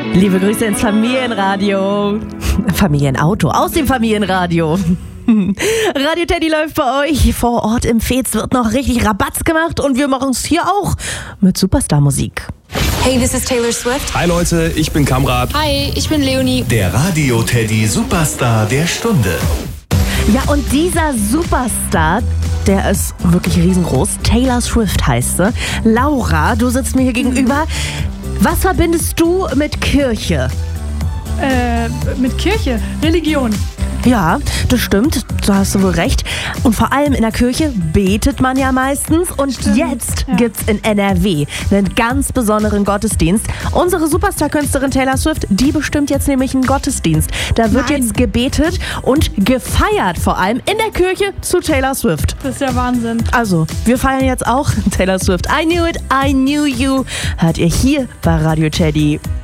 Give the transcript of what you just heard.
Liebe Grüße ins Familienradio. Familienauto aus dem Familienradio. Radio Teddy läuft bei euch. Vor Ort im Fez wird noch richtig Rabatz gemacht und wir machen es hier auch mit Superstar-Musik. Hey, this is Taylor Swift. Hi Leute, ich bin Kamrat. Hi, ich bin Leonie. Der Radio Teddy Superstar der Stunde. Ja, und dieser Superstar, der ist wirklich riesengroß. Taylor Swift heißt sie. Laura, du sitzt mir hier gegenüber. Was verbindest du mit Kirche? Mit Kirche, Religion. Ja, das stimmt, da hast du wohl recht. Und vor allem in der Kirche betet man ja meistens. Und jetzt gibt's in NRW einen ganz besonderen Gottesdienst. Unsere Superstar-Künstlerin Taylor Swift, die bestimmt jetzt nämlich einen Gottesdienst. Da wird jetzt gebetet und gefeiert, vor allem in der Kirche zu Taylor Swift. Das ist ja Wahnsinn. Also, wir feiern jetzt auch Taylor Swift. I Knew It, I Knew You. Hört ihr hier bei Radio Teddy.